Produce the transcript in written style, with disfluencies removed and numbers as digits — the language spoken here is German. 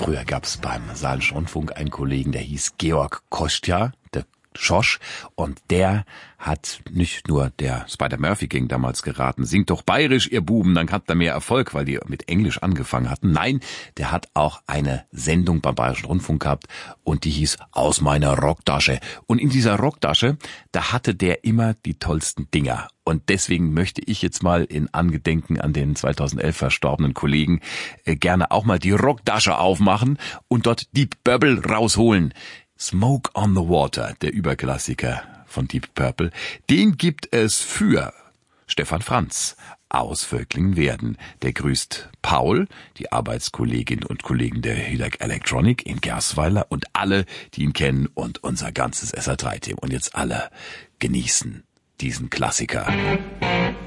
Früher gab's beim Saarländischen Rundfunk einen Kollegen, der hieß Georg Kostja, der Schosch, und der hat nicht nur der Spider-Murphy Gang damals geraten, singt doch bayerisch, ihr Buben, dann habt ihr mehr Erfolg, weil die mit Englisch angefangen hatten. Nein, der hat auch eine Sendung beim Bayerischen Rundfunk gehabt und die hieß Aus meiner Rocktasche. Und in dieser Rocktasche, da hatte der immer die tollsten Dinger. Und deswegen möchte ich jetzt mal in Angedenken an den 2011 verstorbenen Kollegen gerne auch mal die Rocktasche aufmachen und dort Deep Purple rausholen. Smoke on the Water, der Überklassiker von Deep Purple, den gibt es für Stefan Franz aus Völklingen-Werden. Der grüßt Paul, die Arbeitskolleginnen und Kollegen der Hilak Electronic in Gersweiler und alle, die ihn kennen und unser ganzes SR3-Team. Und jetzt alle genießen diesen Klassiker.